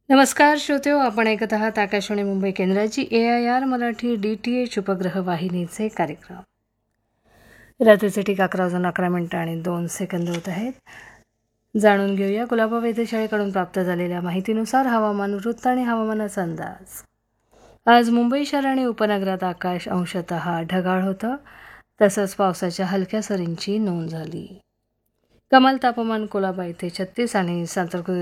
नमस्कार श्रोत्यो, आपण ऐकत आहात आकाशवाणी मुंबई केंद्राची AIR मराठी DTH उपग्रह वाहिनीचे कार्यक्रम. रात्रीचे ठीक 11:11 होत आहेत. जाणून घेऊया कुलाबा वेधशाळेकडून प्राप्त झालेल्या माहितीनुसार हवामान वृत्त आणि हवामानाचा अंदाज. आज मुंबई शहर आणि उपनगरात आकाश अंशतः ढगाळ होतं, तसंच पावसाच्या हलक्या सरींची नोंद झाली. कमाल तापमान कुलाबा इथे 36 आणि सांतपूर